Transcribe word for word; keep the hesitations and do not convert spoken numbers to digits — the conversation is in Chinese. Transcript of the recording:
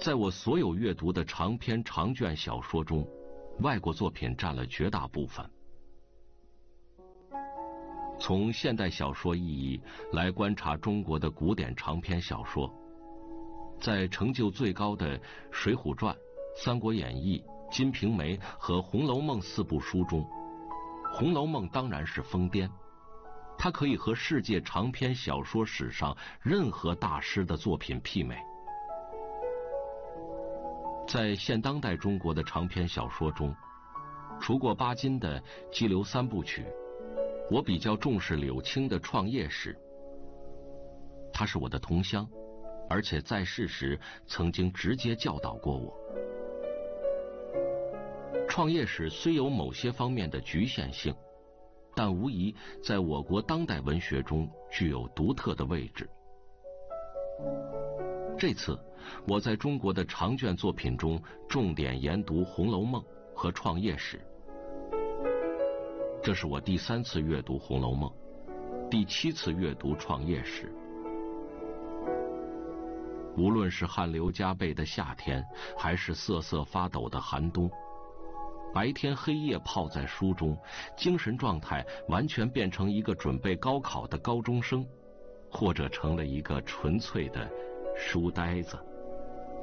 在我所有阅读的长篇长卷小说中，外国作品占了绝大部分。从现代小说意义来观察中国的古典长篇小说，在成就最高的《水浒传》《三国演义》《金瓶梅》和《红楼梦》四部书中，《红楼梦》当然是疯癫，它可以和世界长篇小说史上任何大师的作品媲美。在现当代中国的长篇小说中，除过巴金的《激流三部曲》，我比较重视柳青的《创业史》。他是我的同乡，而且在世时曾经直接教导过我。《创业史》虽有某些方面的局限性，但无疑在我国当代文学中具有独特的位置。这次我在中国的长卷作品中重点研读《红楼梦》和《创业史》。这是我第三次阅读《红楼梦》，第七次阅读《创业史》。无论是汗流浃背的夏天，还是瑟瑟发抖的寒冬，白天黑夜泡在书中，精神状态完全变成一个准备高考的高中生，或者成了一个纯粹的书呆子。